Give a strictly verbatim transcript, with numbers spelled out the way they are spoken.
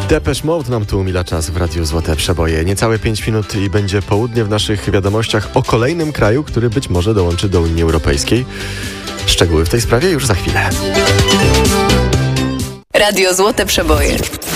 Depeche Mode nam tu umila czas w Radiu Złote Przeboje. Niecałe pięć minut i będzie południe w naszych wiadomościach o kolejnym kraju, który być może dołączy do Unii Europejskiej. Szczegóły w tej sprawie już za chwilę. Radio Złote Przeboje.